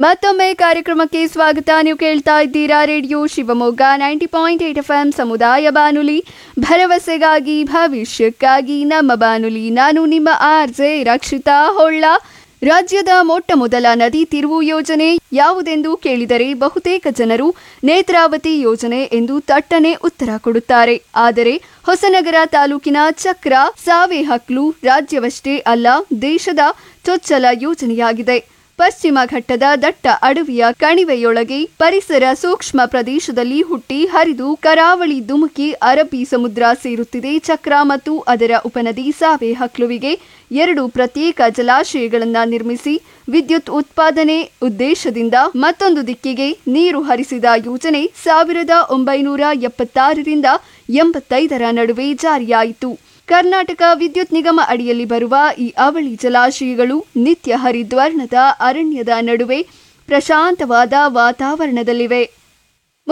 ಮತ್ತೊಮ್ಮೆ ಕಾರ್ಯಕ್ರಮಕ್ಕೆ ಸ್ವಾಗತ. ನೀವು ಕೇಳ್ತಾ ಇದ್ದೀರಾ ರೇಡಿಯೋ ಶಿವಮೊಗ್ಗ 90.8 FM ಸಮುದಾಯ ಬಾನುಲಿ, ಭರವಸೆಗಾಗಿ ಭವಿಷ್ಯಕ್ಕಾಗಿ ನಮ್ಮ ಬಾನುಲಿ. ನಾನು ನಿಮ್ಮ RJ ರಕ್ಷಿತಾ ಹೊಳ್ಳ. ರಾಜ್ಯದ ಮೊಟ್ಟ ಮೊದಲ ನದಿ ತಿರುವು ಯೋಜನೆ ಯಾವುದೆಂದು ಕೇಳಿದರೆ ಬಹುತೇಕ ಜನರು ನೇತ್ರಾವತಿ ಯೋಜನೆ ಎಂದು ತಟ್ಟನೆ ಉತ್ತರ ಕೊಡುತ್ತಾರೆ. ಆದರೆ ಹೊಸನಗರ ತಾಲೂಕಿನ ಚಕ್ರ ಸಾವೆಹಕ್ಲು ರಾಜ್ಯವಷ್ಟೇ ಅಲ್ಲ, ದೇಶದ ಚೊಚ್ಚಲ ಯೋಜನೆಯಾಗಿದೆ. ಪಶ್ಚಿಮ ಘಟ್ಟದ ದಟ್ಟ ಅಡವಿಯ ಕಣಿವೆಯೊಳಗೆ ಪರಿಸರ ಸೂಕ್ಷ್ಮ ಪ್ರದೇಶದಲ್ಲಿ ಹುಟ್ಟಿ ಹರಿದು ಕರಾವಳಿ ಧುಮುಕಿ ಅರಬ್ಬಿ ಸಮುದ್ರ ಸೇರುತ್ತಿದೆ. ಚಕ್ರ ಮತ್ತು ಅದರ ಉಪನದಿ ಸಾವೆಹಕ್ಲುವಿಗೆ 2 ಪ್ರತ್ಯೇಕ ಜಲಾಶಯಗಳನ್ನು ನಿರ್ಮಿಸಿ ವಿದ್ಯುತ್ ಉತ್ಪಾದನೆ ಉದ್ದೇಶದಿಂದ ಮತ್ತೊಂದು ದಿಕ್ಕಿಗೆ ನೀರು ಹರಿಸಿದ ಯೋಜನೆ 1976ರಿಂದ 85ರ ನಡುವೆ ಜಾರಿಯಾಯಿತು. ಕರ್ನಾಟಕ ವಿದ್ಯುತ್ ನಿಗಮ ಅಡಿಯಲ್ಲಿ ಬರುವ ಈ ಅವಳಿ ಜಲಾಶಯಗಳು ನಿತ್ಯ ಹರಿದ್ವರ್ಣದ ಅರಣ್ಯದ ನಡುವೆ ಪ್ರಶಾಂತವಾದ ವಾತಾವರಣದಲ್ಲಿವೆ.